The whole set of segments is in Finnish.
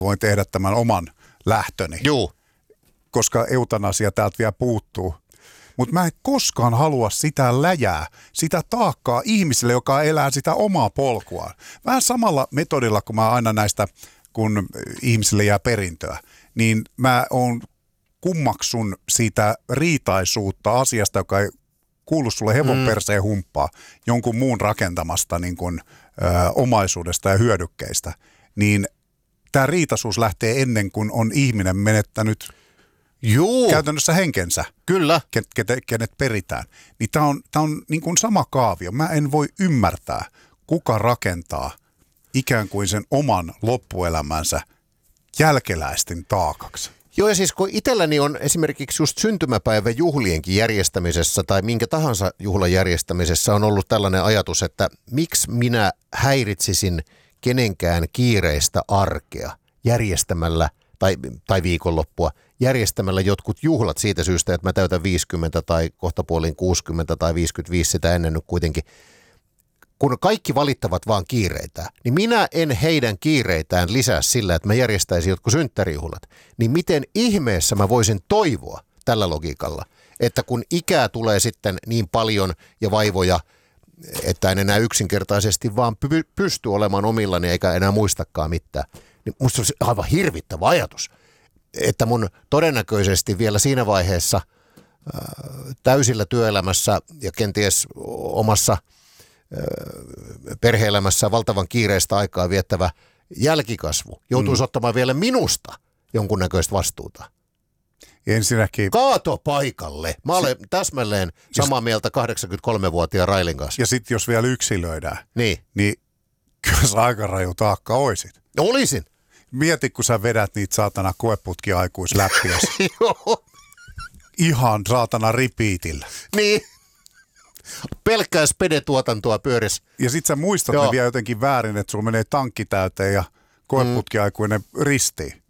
voin tehdä tämän oman lähtöni. Juu. Koska eutanasia täältä vielä puuttuu. Mutta mä en koskaan halua sitä läjää, sitä taakkaa ihmiselle, joka elää sitä omaa polkuaan. Vähän samalla metodilla, kun mä aina näistä, kun ihmisille jää perintöä, niin mä kummaksun siitä riitaisuutta asiasta, joka ei kuulu sulle hevonperseen humppaa, jonkun muun rakentamasta niin kun, omaisuudesta ja hyödykkeistä. Niin tämä riitaisuus lähtee ennen kuin on ihminen menettänyt käytännössä henkensä, Kyllä. Kenet peritään. Niin tämä on niin kuin sama kaavio. Mä en voi ymmärtää, kuka rakentaa ikään kuin sen oman loppuelämänsä jälkeläisten taakaksi. Joo, ja siis kun itselläni on esimerkiksi just syntymäpäivän juhlienkin järjestämisessä tai minkä tahansa juhlan järjestämisessä on ollut tällainen ajatus, että miksi minä häiritsisin kenenkään kiireistä arkea järjestämällä tai viikonloppua järjestämällä jotkut juhlat siitä syystä, että mä täytän 50 tai kohtapuoliin 60 tai 55 sitä ennen nyt kuitenkin. Kun kaikki valittavat vaan kiireitä, niin minä en heidän kiireitään lisää sillä, että mä järjestäisin jotkut synttärijuhlat. Niin miten ihmeessä mä voisin toivoa tällä logiikalla, että kun ikää tulee sitten niin paljon ja vaivoja, että en enää yksinkertaisesti vaan pysty olemaan omillani eikä enää muistakaan mitään. Niin musta on aivan hirvittävä ajatus, että mun todennäköisesti vielä siinä vaiheessa täysillä työelämässä ja kenties omassa perhe-elämässä valtavan kiireistä aikaa viettävä jälkikasvu joutuisi ottamaan vielä minusta jonkunnäköistä vastuuta. Ensinnäkin Kaatopaikalle. Mä olen täsmälleen samaa mieltä 83-vuotiaan Railin kanssa. Ja sitten jos vielä yksilöidään, niin kyllä sä aika raju taakka oisit. Olisin. Mieti, kun sä vedät niitä saatana koeputki-aikuisläppiä. Joo. Ihan saatana repeatillä. Niin. Pelkkää spedetuotantoa pyörissä. Ja sit sä muistat ne vielä jotenkin väärin, että sulla menee tankki täyteen ja koeputkiaikuinen ristiin.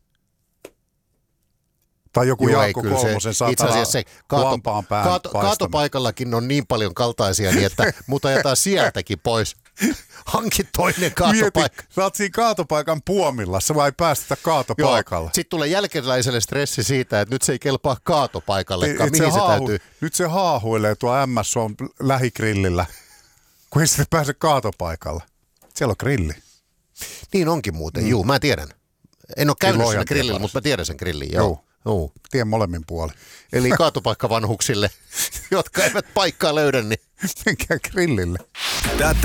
Tai joku Jaakko Kolmosen saatana lampaan pään kaatopaikallakin on niin paljon kaltaisia, niin että mut ajetaan sieltäkin pois. Hanki toinen kaatopaikka. Mieti, sä oot siinä kaatopaikan puomilla, sä vai päästä kaatopaikalle. Sitten tulee jälkeläiselle stressi siitä, että nyt se ei kelpaa kaatopaikallekaan. Mihin se täytyy? Nyt se haahuilee tuo MS on lähigrillillä, kun ei sitten pääse kaatopaikalle. Siellä on grilli. Niin onkin muuten, juu, mä tiedän. En ole käynyt siinä grillillä, mutta mä tiedän sen grillin, joo. Tien molemmin puoli. Eli kaatopaikka vanhuksille, jotka eivät paikkaa löydä, niin menkää grillille.